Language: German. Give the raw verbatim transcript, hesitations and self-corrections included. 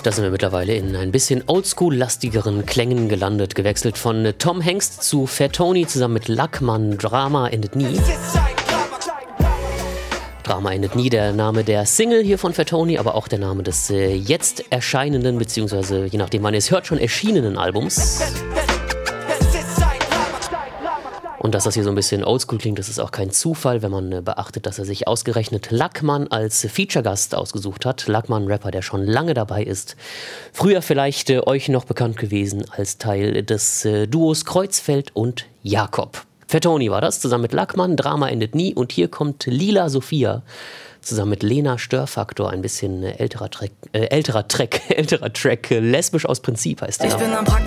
Da sind wir mittlerweile in ein bisschen oldschool-lastigeren Klängen gelandet. Gewechselt von Tom Hanks zu Fatoni zusammen mit Luckman, Drama Endet Nie. Drama Endet Nie, der Name der Single hier von Fatoni, aber auch der Name des äh, jetzt erscheinenden, beziehungsweise je nachdem wann ihr es hört, schon erschienenen Albums. Und dass das hier so ein bisschen oldschool klingt, das ist auch kein Zufall, wenn man äh, beachtet, dass er sich ausgerechnet Luckman als Feature-Gast ausgesucht hat. Luckman, Rapper, der schon lange dabei ist. Früher vielleicht äh, euch noch bekannt gewesen als Teil des äh, Duos Kreuzfeld und Jakob. Fatoni war das, zusammen mit Luckman, Drama Endet Nie. Und hier kommt Lila Sophia zusammen mit Lena Störfaktor, ein bisschen äh, älterer Track, äh, älterer Track, älterer Track, äh, lesbisch aus Prinzip heißt der. Ich bin am Packen